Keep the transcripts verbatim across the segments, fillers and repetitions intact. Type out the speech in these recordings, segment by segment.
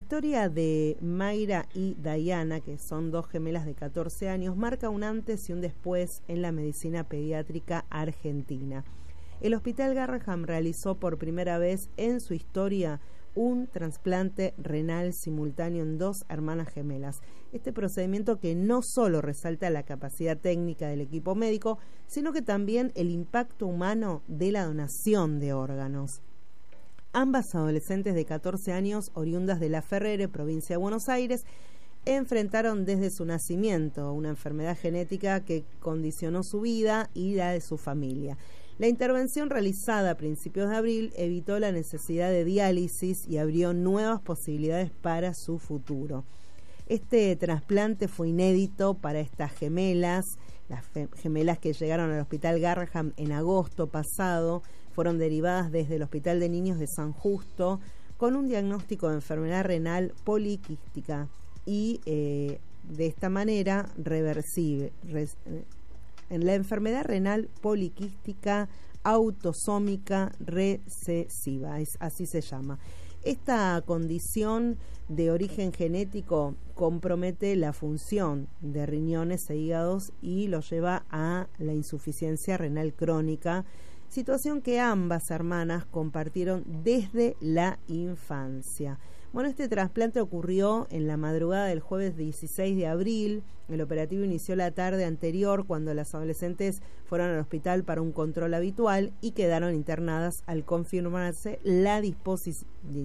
historia de Mayra y Dayana, que son dos gemelas de catorce años, marca un antes y un después en la medicina pediátrica argentina. El Hospital Garrahan realizó por primera vez en su historia un trasplante renal simultáneo en dos hermanas gemelas. Este procedimiento que no solo resalta la capacidad técnica del equipo médico, sino que también el impacto humano de la donación de órganos. Ambas adolescentes de catorce años, oriundas de La Ferrere, provincia de Buenos Aires, enfrentaron desde su nacimiento una enfermedad genética que condicionó su vida y la de su familia. La intervención realizada a principios de abril evitó la necesidad de diálisis y abrió nuevas posibilidades para su futuro. Este trasplante fue inédito para estas gemelas, las gemelas que llegaron al Hospital Garrahan en agosto pasado, fueron derivadas desde el Hospital de Niños de San Justo con un diagnóstico de enfermedad renal poliquística y eh, de esta manera reversible. Res, en la enfermedad renal poliquística autosómica recesiva, es, así se llama. Esta condición de origen genético compromete la función de riñones e hígados y lo lleva a la insuficiencia renal crónica, situación que ambas hermanas compartieron desde la infancia. Bueno, este trasplante ocurrió en la madrugada del jueves dieciséis de abril. El operativo inició la tarde anterior cuando las adolescentes fueron al hospital para un control habitual y quedaron internadas al confirmarse la disposición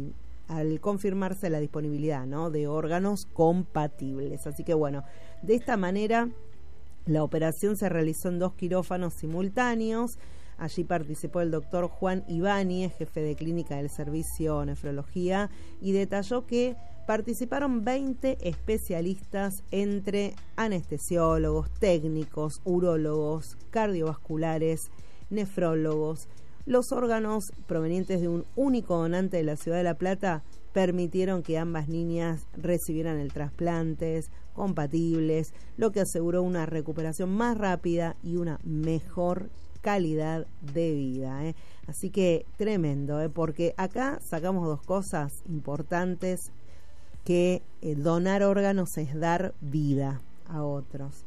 al confirmarse la disponibilidad, ¿no?, de órganos compatibles. Así que bueno, de esta manera la operación se realizó en dos quirófanos simultáneos. Allí participó el doctor Juan Ibáñez, jefe de clínica del servicio de nefrología, y detalló que participaron veinte especialistas entre anestesiólogos, técnicos, urólogos, cardiovasculares, nefrólogos. Los órganos provenientes de un único donante de la ciudad de La Plata permitieron que ambas niñas recibieran el trasplante compatibles, lo que aseguró una recuperación más rápida y una mejor calidad de vida, ¿eh? Así que tremendo, ¿eh? Porque acá sacamos dos cosas importantes, que eh, donar órganos es dar vida a otros,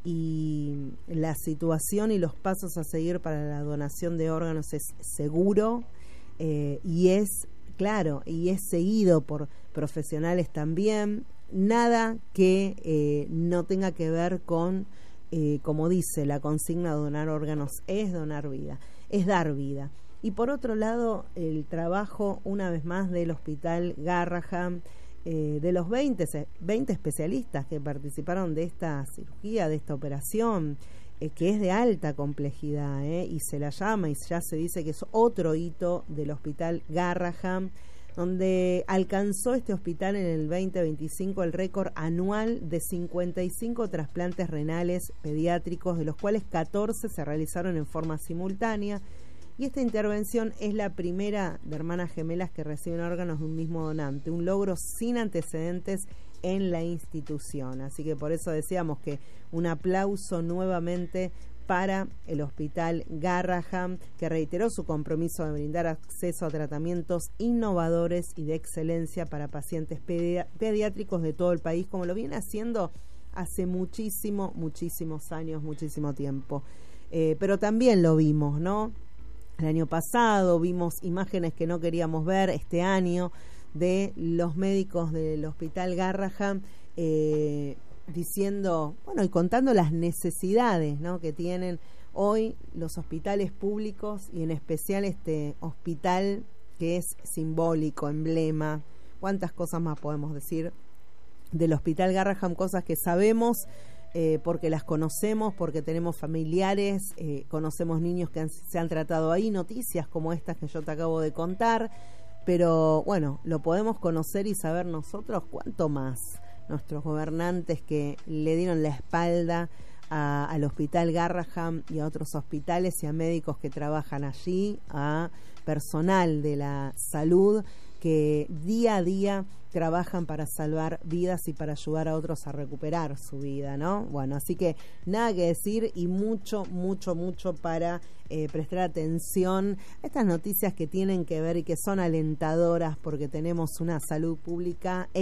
y la situación y los pasos a seguir para la donación de órganos es seguro eh, y es claro y es seguido por profesionales también, nada que eh, no tenga que ver con Eh, como dice la consigna, donar órganos es donar vida, es dar vida. Y por otro lado, el trabajo, una vez más, del Hospital Garrahan, eh, de los veinte, veinte especialistas que participaron de esta cirugía, de esta operación, eh, que es de alta complejidad, eh, y se la llama, y ya se dice que es otro hito del Hospital Garrahan, donde alcanzó este hospital en el veinte veinticinco el récord anual de cincuenta y cinco trasplantes renales pediátricos, de los cuales catorce se realizaron en forma simultánea, y esta intervención es la primera de hermanas gemelas que reciben órganos de un mismo donante, un logro sin antecedentes en la institución. Así que por eso decíamos que un aplauso nuevamente para el Hospital Garrahan, que reiteró su compromiso de brindar acceso a tratamientos innovadores y de excelencia para pacientes pedi- pediátricos de todo el país, como lo viene haciendo hace muchísimo, muchísimos años, muchísimo tiempo. Eh, pero también lo vimos, ¿no? El año pasado vimos imágenes que no queríamos ver, este año, de los médicos del Hospital Garrahan, eh, diciendo, bueno, y contando las necesidades, ¿no?, que tienen hoy los hospitales públicos, y en especial este hospital que es simbólico, emblema. ¿Cuántas cosas más podemos decir del Hospital Garrahan? Cosas que sabemos eh, porque las conocemos, porque tenemos familiares, eh, conocemos niños que han, se han tratado ahí, noticias como estas que yo te acabo de contar, pero bueno, lo podemos conocer y saber nosotros, cuánto más nuestros gobernantes que le dieron la espalda a, al Hospital Garrahan y a otros hospitales y a médicos que trabajan allí, a personal de la salud que día a día trabajan para salvar vidas y para ayudar a otros a recuperar su vida, ¿no? Bueno, así que nada que decir, y mucho, mucho, mucho para eh, prestar atención a estas noticias que tienen que ver y que son alentadoras, porque tenemos una salud pública